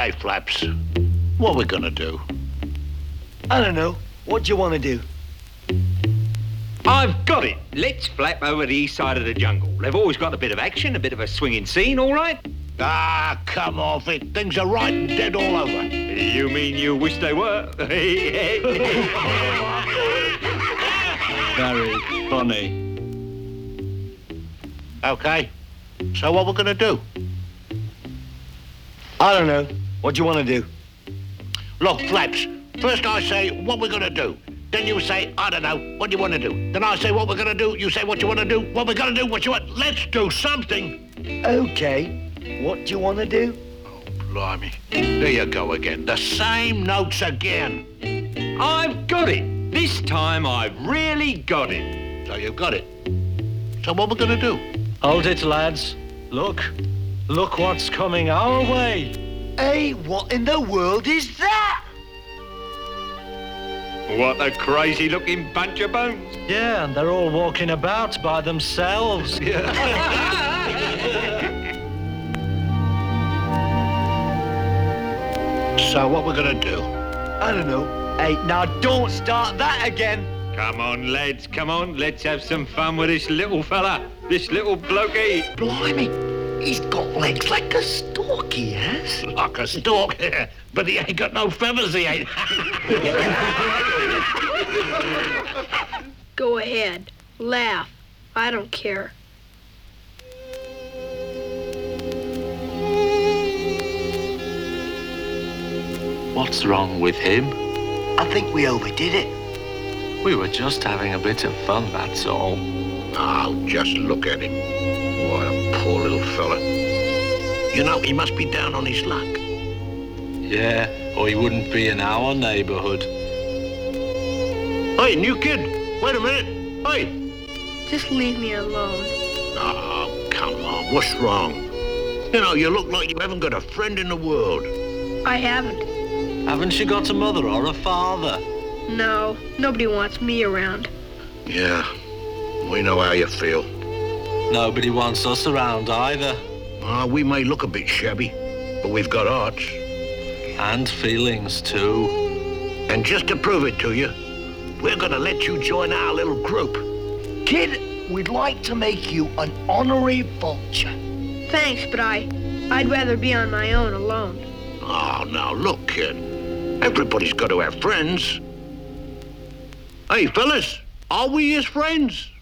Hey, Flaps, what are we gonna do? I don't know. What do you want to do? I've got it. Let's flap over the east side of the jungle. They've always got a bit of action, a bit of a swinging scene, all right? Ah, come off it. Things are right and dead all over. You mean you wish they were? Very funny. Okay, so what we're gonna do? I don't know. What do you want to do? Look, Flaps, first I say what we're gonna do. Then you say, I don't know, what do you want to do? Then I say what we're gonna do. You say what you want to do. What we're gonna do, what you want. Let's do something. Okay. What do you want to do? Oh, blimey. There you go again. The same notes again. I've got it. This time I've really got it. So you've got it. So what we're gonna do? Hold it, lads. Look what's coming our way. Hey, what in the world is that? What a crazy-looking bunch of bones. Yeah, and they're all walking about by themselves. So what we're gonna do? I don't know. Hey, now don't start that again. Come on, lads, come on. Let's have some fun with this little fella. This little blokey. Blimey, he's got legs like a stork, he has. Like a stork, but he ain't got no feathers, he ain't. Go ahead. Laugh. I don't care. What's wrong with him? I think we overdid it. We were just having a bit of fun, that's all. Oh, just look at him. What a poor little fella. You know, he must be down on his luck. Yeah, or he wouldn't be in our neighborhood. Hey, new kid, wait a minute. Hey. Just leave me alone. Oh, come on, what's wrong? You know, you look like you haven't got a friend in the world. I haven't. Haven't you got a mother or a father? No, nobody wants me around. Yeah, we know how you feel. Nobody wants us around either. We may look a bit shabby, but we've got hearts. And feelings too. And just to prove it to you, we're gonna let you join our little group. Kid, we'd like to make you an honorary vulture. Thanks, but I'd rather be on my own alone. Oh, now look, kid. Everybody's got to have friends. Hey, fellas, are we his friends?